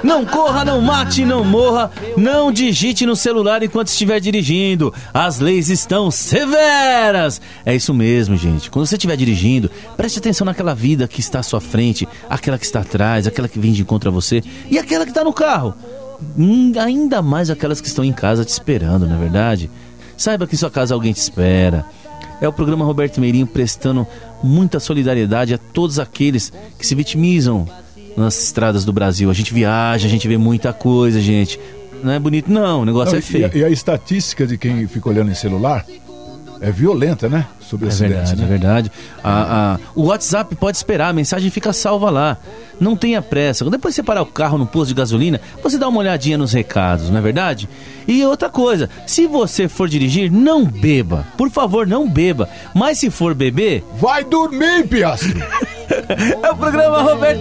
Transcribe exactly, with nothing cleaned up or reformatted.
Não corra, não mate, não morra, não digite no celular enquanto estiver dirigindo. As leis estão severas. É isso mesmo, gente. Quando você estiver dirigindo, preste atenção naquela vida que está à sua frente, aquela que está atrás, aquela que vem de encontro a você e aquela que está no carro. Hum, ainda mais aquelas que estão em casa te esperando, não é verdade? Saiba que em sua casa alguém te espera. É o programa Roberto Meirinho prestando muita solidariedade a todos aqueles que se vitimizam nas estradas do Brasil. A gente viaja, a gente vê muita coisa, gente. Não é bonito, não. O negócio não, é feio. E a, e a estatística de quem fica olhando em celular é violenta, né? Sobre É acidentes, verdade, né? é verdade. A, a, o WhatsApp pode esperar, a mensagem fica salva lá. Não tenha pressa. Depois você parar o carro no posto de gasolina, você dá uma olhadinha nos recados, não é verdade? E outra coisa, se você for dirigir, não beba. Por favor, não beba. Mas se for beber... Vai dormir, piastro! É o programa Roberto